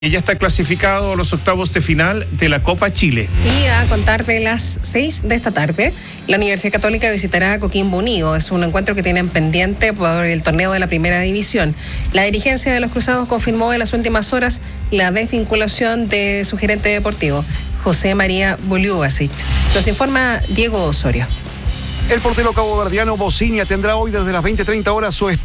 Ya está clasificado a los octavos de final de la Copa Chile. Y a contar de las 6 de esta tarde, la Universidad Católica visitará a Coquimbo Unido. Es un encuentro que tienen pendiente por el torneo de la Primera División. La dirigencia de los Cruzados confirmó en las últimas horas la desvinculación de su gerente deportivo, José María Boliubasic. Nos informa Diego Osorio. El portero caboverdiano Bocinia tendrá hoy desde las 20:30 horas su